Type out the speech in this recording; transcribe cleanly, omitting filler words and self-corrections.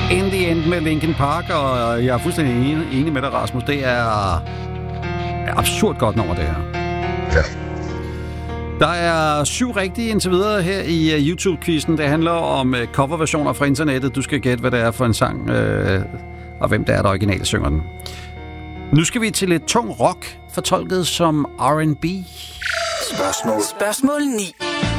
In the End med Linkin Park, og jeg er fuldstændig enig med dig, Rasmus. Det er absurd godt nummer, det her. Ja. Der er 7 rigtige indtil videre her i YouTube-quizzen. Det handler om coverversioner fra internettet. Du skal gætte, hvad det er for en sang, og hvem det er, der originalt synger den. Nu skal vi til lidt tung rock, fortolket som R&B. Spørgsmål 9.